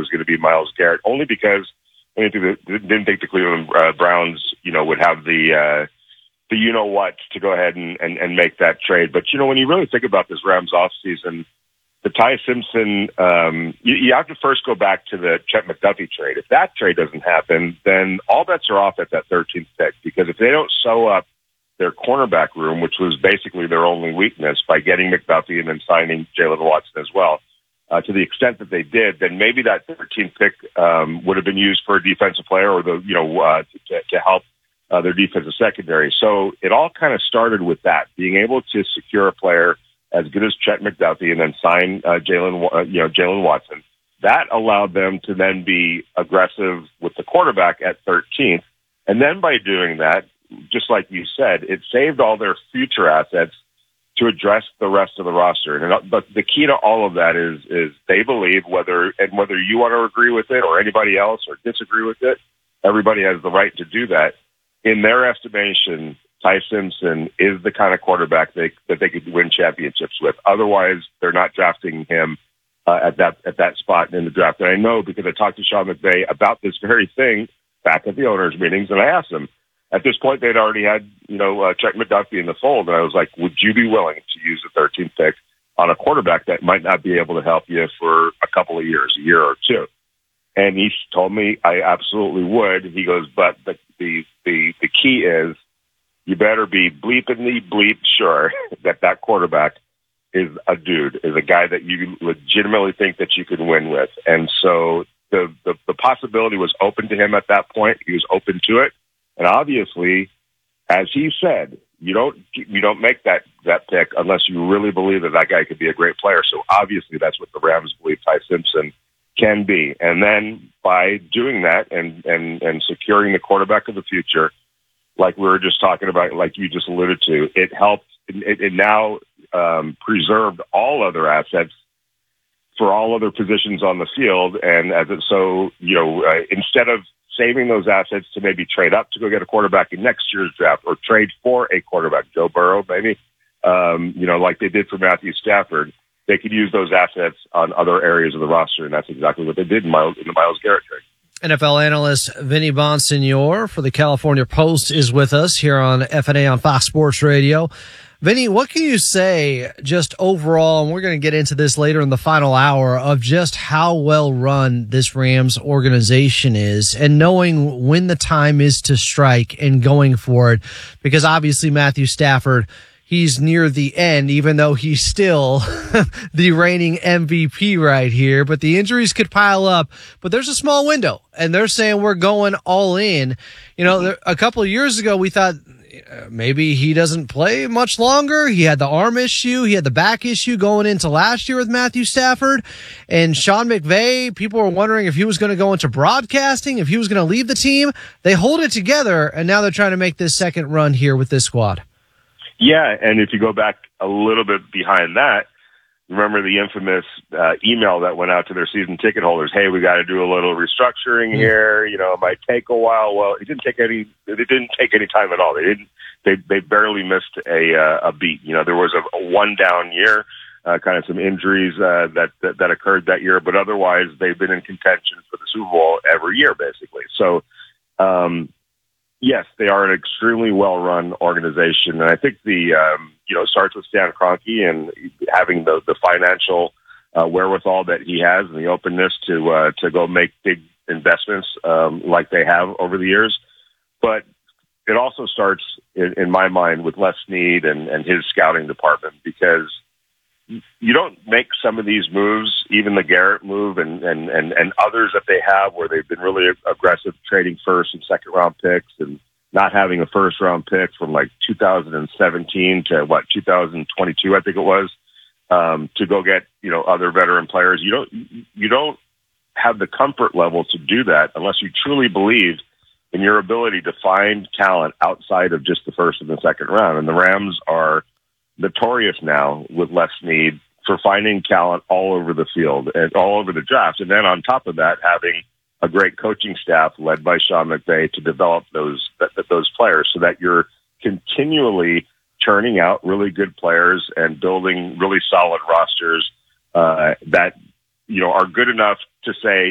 was going to be Myles Garrett, only because I didn't think the Cleveland Browns, would have the what to go ahead and make that trade. But, when you really think about this Rams offseason, the Ty Simpson, you have to first go back to the Chet McDuffie trade. If that trade doesn't happen, then all bets are off at that 13th pick, because if they don't sew up their cornerback room, which was basically their only weakness, by getting McDuffie and then signing Jalen Watson as well, to the extent that they did, then maybe that 13th pick would have been used for a defensive player or to help their defensive secondary. So it all kind of started with that, being able to secure a player as good as Chet McDuffie and then sign Jalen Watson. That allowed them to then be aggressive with the quarterback at 13th. And then by doing that, just like you said, it saved all their future assets to address the rest of the roster. But the key to all of that is they believe, whether you want to agree with it or anybody else or disagree with it, everybody has the right to do that. In their estimation, Ty Simpson is the kind of quarterback that they could win championships with. Otherwise, they're not drafting him at that spot in the draft. And I know, because I talked to Sean McVay about this very thing back at the owners' meetings, and I asked him. At this point, they'd already had Chet McDuffie in the fold, and I was like, "Would you be willing to use the 13th pick on a quarterback that might not be able to help you for a couple of years, a year or two?" And he told me, "I absolutely would." He goes, "But the key is, you better be bleep sure that quarterback is a dude, is a guy that you legitimately think that you can win with." And so the possibility was open to him at that point. He was open to it. And obviously, as he said, you don't make that pick unless you really believe that guy could be a great player. So obviously that's what the Rams believe Ty Simpson can be. And then by doing that and securing the quarterback of the future, like we were just talking about, like you just alluded to, it helped. It now preserved all other assets for all other positions on the field. And instead of saving those assets to maybe trade up to go get a quarterback in next year's draft or trade for a quarterback, Joe Burrow, maybe, like they did for Matthew Stafford, they could use those assets on other areas of the roster. And that's exactly what they did in the Myles Garrett trade. NFL analyst Vinny Bonsignore for the California Post is with us here on FNA on Fox Sports Radio. Vinny, what can you say just overall, and we're going to get into this later in the final hour, of just how well run this Rams organization is and knowing when the time is to strike and going for it? Because obviously Matthew Stafford, he's near the end, even though he's still the reigning MVP right here. But the injuries could pile up. But there's a small window, and they're saying we're going all in. A couple of years ago, we thought maybe he doesn't play much longer. He had the arm issue. He had the back issue going into last year with Matthew Stafford. And Sean McVay, people were wondering if he was going to go into broadcasting, if he was going to leave the team. They hold it together, and now they're trying to make this second run here with this squad. Yeah, and if you go back a little bit behind that, remember the infamous email that went out to their season ticket holders? Hey, we got to do a little restructuring here. It might take a while. Well, it didn't take any time at all. They barely missed a beat. There was a one down year, kind of some injuries that occurred that year, but otherwise they've been in contention for the Super Bowl every year, basically. So, yes, they are an extremely well-run organization, and I think it starts with Stan Kroenke and having the financial wherewithal that he has and the openness to go make big investments like they have over the years. But it also starts, in my mind, with Les Snead and his scouting department, because you don't make some of these moves, even the Garrett move and others that they have, where they've been really aggressive trading first and second round picks and not having a first round pick from like 2017 to 2022, I think it was, to go get, other veteran players. You don't have the comfort level to do that unless you truly believe in your ability to find talent outside of just the first and the second round. And the Rams are notorious now with Les Snead for finding talent all over the field and all over the draft. And then on top of that, having a great coaching staff led by Sean McVay to develop those players, so that you're continually churning out really good players and building really solid rosters that are good enough to say,